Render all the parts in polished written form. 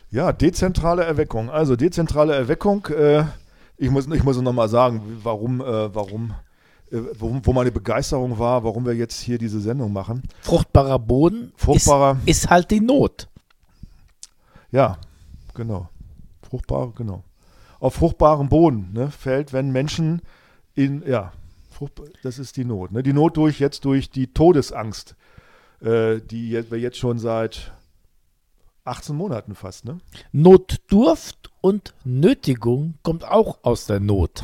Ja, dezentrale Erweckung. Also dezentrale Erweckung, ich muss nochmal sagen, wo meine Begeisterung war, warum wir jetzt hier diese Sendung machen. Fruchtbarer Boden ist halt die Not. Ja, genau. Genau. Auf fruchtbarem Boden, ne, fällt, wenn Menschen das ist die Not. Ne? Die Not durch die Todesangst, die wir jetzt schon seit 18 Monaten fast, ne? Notdurft und Nötigung kommt auch aus der Not.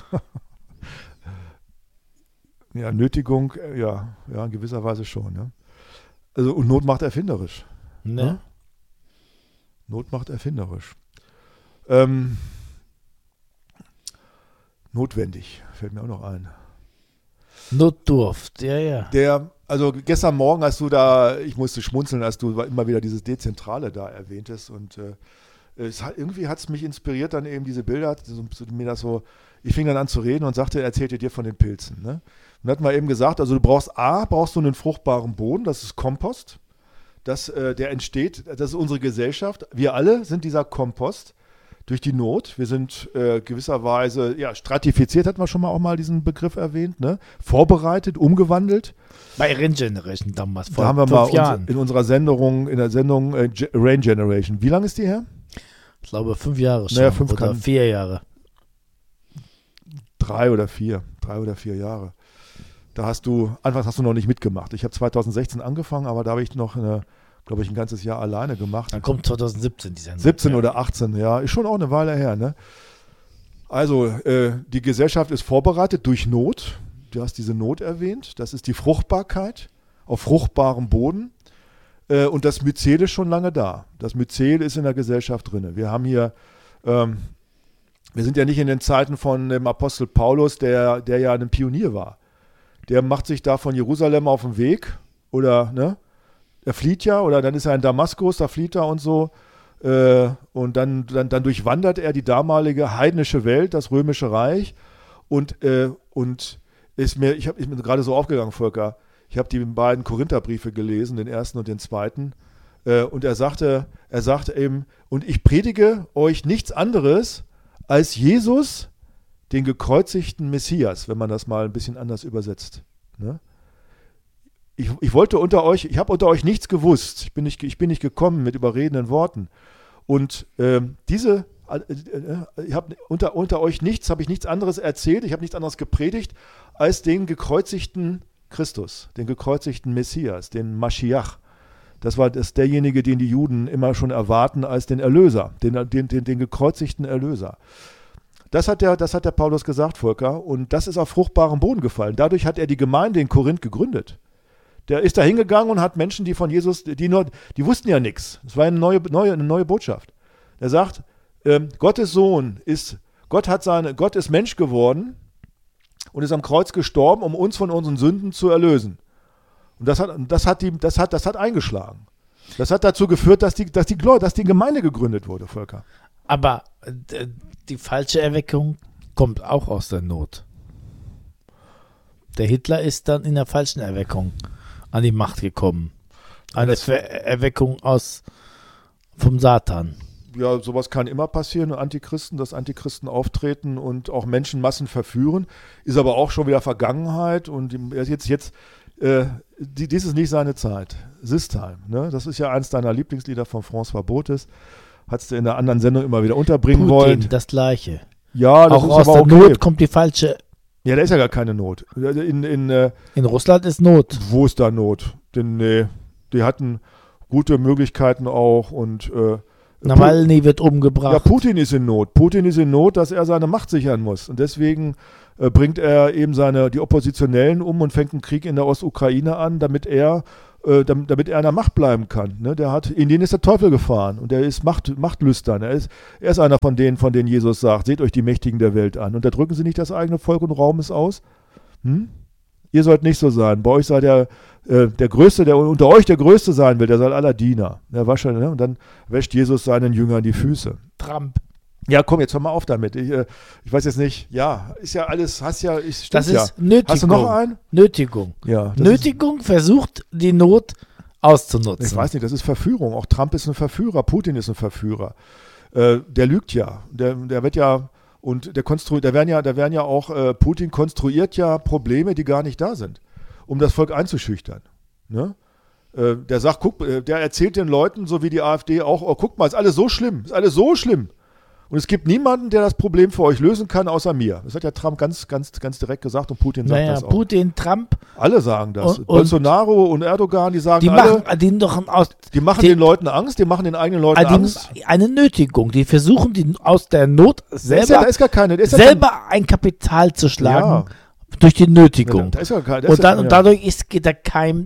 Ja, Nötigung, ja, in gewisser Weise schon. Ja. Also, und Not macht erfinderisch. Ne? Ja? Not macht erfinderisch. Notwendig, fällt mir auch noch ein. Notdurft, ja. Also gestern Morgen ich musste schmunzeln, als du immer wieder dieses Dezentrale da erwähntest und irgendwie hat es mich inspiriert, dann eben diese Bilder, ich fing dann an zu reden und erzählte dir von den Pilzen. Ne? Und hat mal eben gesagt, also du brauchst einen fruchtbaren Boden, das ist Kompost, der entsteht, das ist unsere Gesellschaft, wir alle sind dieser Kompost. Durch die Not. Wir sind gewisserweise, stratifiziert, hat man schon mal diesen Begriff erwähnt, ne? Vorbereitet, umgewandelt. Bei Rain Generation damals, vor 5 Jahren. In der Sendung Rain Generation. Wie lange ist die her? Ich glaube 5 Jahre schon. Naja, 5 oder 4 Jahre. 3 oder 4 Jahre. Anfangs hast du noch nicht mitgemacht. Ich habe 2016 angefangen, aber da habe ich noch glaube ich, ein ganzes Jahr alleine gemacht. Dann kommt 2017 die Sendung. 17 oder 18, ja. Ist schon auch eine Weile her, ne? Also, die Gesellschaft ist vorbereitet durch Not. Du hast diese Not erwähnt. Das ist die Fruchtbarkeit auf fruchtbarem Boden. Und das Myzel ist schon lange da. Das Myzel ist in der Gesellschaft drin. Wir haben hier, wir sind ja nicht in den Zeiten von dem Apostel Paulus, der ja ein Pionier war. Der macht sich da von Jerusalem auf den Weg oder, ne? Er flieht ja, oder dann ist er in Damaskus, da flieht er und so. Und dann durchwandert er die damalige heidnische Welt, das Römische Reich. Und ist mir gerade so aufgegangen, Volker. Ich habe die beiden Korintherbriefe gelesen, den ersten und den zweiten. Und er sagte eben, und ich predige euch nichts anderes als Jesus, den gekreuzigten Messias, wenn man das mal ein bisschen anders übersetzt. Ne? Ich habe unter euch nichts gewusst. Ich bin nicht gekommen mit überredenden Worten. Und unter euch habe ich nichts anderes erzählt, ich habe nichts anderes gepredigt, als den gekreuzigten Christus, den gekreuzigten Messias, den Maschiach. Das war derjenige, den die Juden immer schon erwarten als den Erlöser, den gekreuzigten Erlöser. Das hat der Paulus gesagt, Volker, und das ist auf fruchtbarem Boden gefallen. Dadurch hat er die Gemeinde in Korinth gegründet. Der ist da hingegangen und hat Menschen, die von Jesus, die wussten ja nichts. Es war eine neue Botschaft. Er sagt, Gottes Sohn Gott ist Mensch geworden und ist am Kreuz gestorben, um uns von unseren Sünden zu erlösen. Und das hat eingeschlagen. Das hat dazu geführt, dass die Gemeinde gegründet wurde, Volker. Aber die falsche Erweckung kommt auch aus der Not. Der Hitler ist dann in der falschen Erweckung an die Macht gekommen. Eine Erweckung vom Satan. Ja, sowas kann immer passieren, dass Antichristen auftreten und auch Menschenmassen verführen, ist aber auch schon wieder Vergangenheit und dies ist nicht seine Zeit. This time, ne? Das ist ja eins deiner Lieblingslieder von François Botes, hast du in einer anderen Sendung immer wieder unterbringen wollen. Das Gleiche. Ja, das auch ist aus aber der okay. Not kommt die falsche. Ja, da ist ja gar keine Not. In Russland ist Not. Wo ist da Not? Denn die hatten gute Möglichkeiten auch und Nawalny wird umgebracht. Ja, Putin ist in Not. Putin ist in Not, dass er seine Macht sichern muss. Und deswegen bringt er eben die Oppositionellen um und fängt einen Krieg in der Ostukraine an, damit er an der Macht bleiben kann. Ne? In den ist der Teufel gefahren und er ist machtlüstern. Er ist einer von denen Jesus sagt, seht euch die Mächtigen der Welt an. Unterdrücken sie nicht das eigene Volk und rauben es aus? Ihr sollt nicht so sein. Bei euch sei der Größte, der unter euch der Größte sein will, der soll aller Diener. Der Wascher, ne? Und dann wäscht Jesus seinen Jüngern die Füße. Trump. Ja, komm, jetzt hör mal auf damit. Ich weiß jetzt nicht. Ja, ist ja alles, das ist ja. Nötigung. Hast du noch einen? Nötigung. Ja. Nötigung versucht, die Not auszunutzen. Ich weiß nicht, das ist Verführung. Auch Trump ist ein Verführer, Putin ist ein Verführer. Der lügt ja. Der wird ja, und da werden ja auch, Putin konstruiert ja Probleme, die gar nicht da sind, um das Volk einzuschüchtern. Ne? Der sagt, der erzählt den Leuten, so wie die AfD auch, oh, guck mal, ist alles so schlimm, ist alles so schlimm. Und es gibt niemanden, der das Problem für euch lösen kann, außer mir. Das hat ja Trump ganz, ganz, ganz direkt gesagt und Putin sagt das auch. Putin, Trump. Alle sagen das. Und Bolsonaro und Erdogan, die sagen die alle, die machen den Leuten Angst, die machen den eigenen Leuten Angst. Eine Nötigung. Die versuchen, aus der Not selber ein Kapital zu schlagen durch die Nötigung. Und dadurch geht der Keim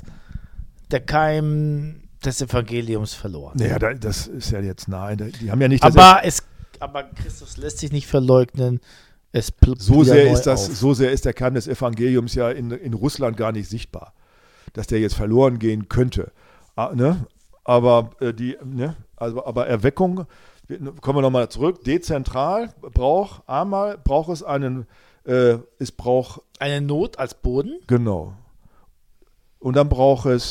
des Evangeliums verloren. Naja, das ist ja jetzt nahe. Die haben ja nicht aber Christus lässt sich nicht verleugnen. So sehr ist der Kern des Evangeliums ja in Russland gar nicht sichtbar, dass der jetzt verloren gehen könnte. Ne? Aber aber Erweckung, kommen wir nochmal zurück, dezentral braucht es eine Not als Boden. Genau. Und dann braucht es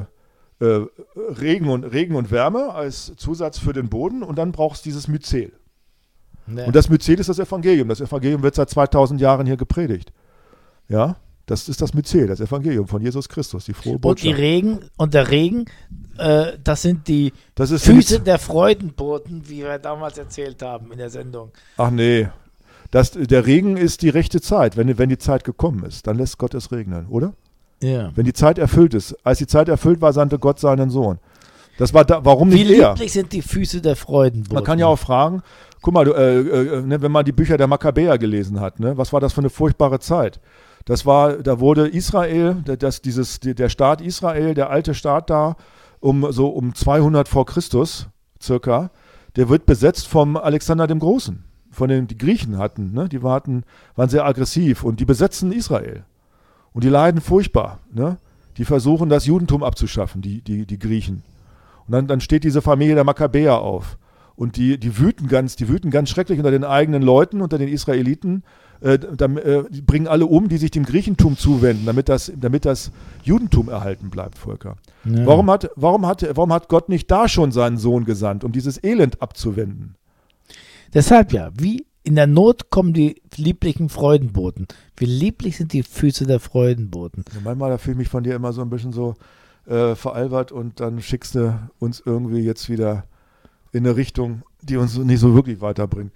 Regen und Wärme als Zusatz für den Boden und dann braucht es dieses Myzel. Nee. Und das Myzel ist das Evangelium. Das Evangelium wird seit 2000 Jahren hier gepredigt. Ja, das ist das Myzel, das Evangelium von Jesus Christus, die frohe Botschaft. Der Regen, das sind die Füße der Freudenboten, wie wir damals erzählt haben in der Sendung. Ach nee, der Regen ist die rechte Zeit. Wenn die Zeit gekommen ist, dann lässt Gott es regnen, oder? Ja. Wenn die Zeit erfüllt ist. Als die Zeit erfüllt war, sandte Gott seinen Sohn. Das war warum nicht er? Wie lieblich sind die Füße der Freudenboten. Man kann ja auch fragen, guck mal, wenn man die Bücher der Makkabäer gelesen hat, ne, was war das für eine furchtbare Zeit? Da wurde Israel, der Staat Israel, der alte Staat da, um 200 vor Christus circa, der wird besetzt vom Alexander dem Großen, von den die Griechen hatten, ne, die waren sehr aggressiv und die besetzen Israel. Und die leiden furchtbar. Ne? Die versuchen, das Judentum abzuschaffen, die Griechen. Und dann steht diese Familie der Makkabäer auf. Und die wüten ganz schrecklich unter den eigenen Leuten, unter den Israeliten. Die bringen alle um, die sich dem Griechentum zuwenden, damit das Judentum erhalten bleibt, Volker. Ja. Warum hat Gott nicht da schon seinen Sohn gesandt, um dieses Elend abzuwenden? Deshalb ja, wie in der Not kommen die lieblichen Freudenboten. Wie lieblich sind die Füße der Freudenboten. Ja, manchmal, da fühle ich mich von dir immer so ein bisschen so veralbert und dann schickst du uns irgendwie jetzt wieder in eine Richtung, die uns nicht so wirklich weiterbringt.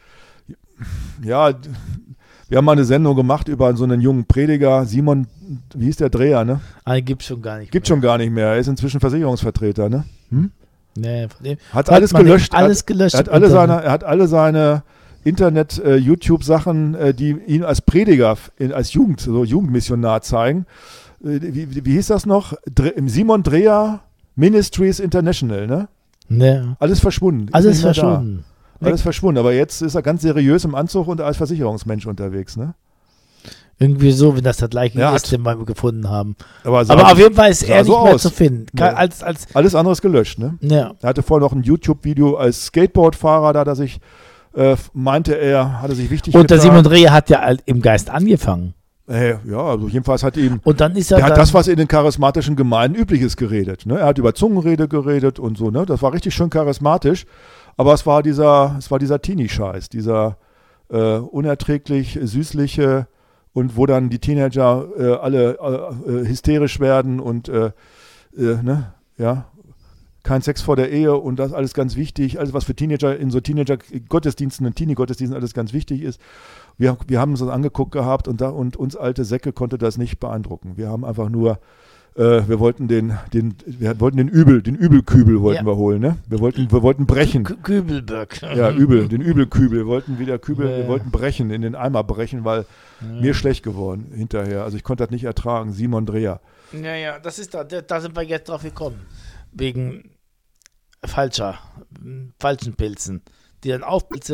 Ja, wir haben mal eine Sendung gemacht über so einen jungen Prediger, Simon, wie hieß der Dreher, ne? Gibt's schon gar nicht mehr. Gibt schon gar nicht mehr. Er ist inzwischen Versicherungsvertreter, ne? Nee, von dem hat alles gelöscht. Er hat alle seine Internet-YouTube-Sachen, die ihn als Prediger, als Jugendmissionar zeigen. Wie hieß das noch? Simon Dreher Ministries International, ne? Nee. Alles verschwunden. Alles verschwunden. Alles verschwunden, aber jetzt ist er ganz seriös im Anzug und als Versicherungsmensch unterwegs, ne? Irgendwie so, wenn das gleiche ist, den wir gefunden haben. Aber auf jeden Fall ist er nicht mehr zu finden. Ja. Alles andere ist gelöscht, ne? Ja. Er hatte vorher noch ein YouTube-Video als Skateboardfahrer, da hat er sich, hatte er sich wichtig und der Simon Dreher hat ja im Geist angefangen. Ja, also jedenfalls hat ihm, und dann ist er hat das, was in den charismatischen Gemeinden üblich ist, geredet. Ne? Er hat über Zungenrede geredet und so, ne? Das war richtig schön charismatisch, aber es war dieser Teenie-Scheiß, dieser unerträglich süßliche und wo dann die Teenager alle hysterisch werden und ne? Ja, kein Sex vor der Ehe und das alles ganz wichtig, alles was für Teenager in so Teenager-Gottesdiensten und Teenie-Gottesdiensten alles ganz wichtig ist. Wir haben uns das angeguckt gehabt und uns alte Säcke konnte das nicht beeindrucken. Wir haben einfach nur, wir wollten den Übelkübel wollten wir holen, ne? Wir wollten brechen. Kübelberg. Ja, den Übelkübel. Wir wollten brechen, in den Eimer brechen, weil mir schlecht geworden hinterher. Also ich konnte das nicht ertragen. Simon Dreher. Ja, das ist da sind wir jetzt drauf gekommen. Wegen falschen Pilzen, die dann aufblitzen.